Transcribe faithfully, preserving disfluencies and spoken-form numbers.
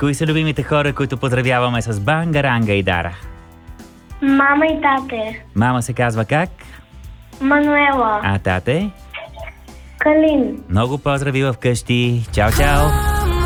Кои са любимите хора, които поздравяваме с Бангаранга и Дара? Мама и тате. Мама се казва как? Мануела. А тате? Калин. Много поздрави вкъщи. Чао, чао!